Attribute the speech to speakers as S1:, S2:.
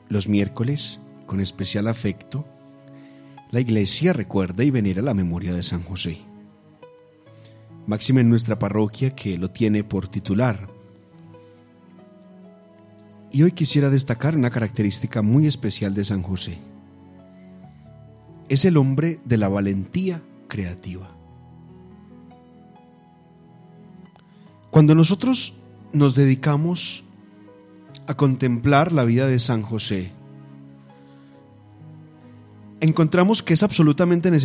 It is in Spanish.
S1: Los miércoles, con especial afecto, la Iglesia recuerda y venera la memoria de San José. Máxime en nuestra parroquia, que lo tiene por titular. Y hoy quisiera destacar una característica muy especial de San José. Es el hombre de la valentía creativa. Cuando nosotros nos dedicamos a contemplar la vida de San José, encontramos que es absolutamente necesario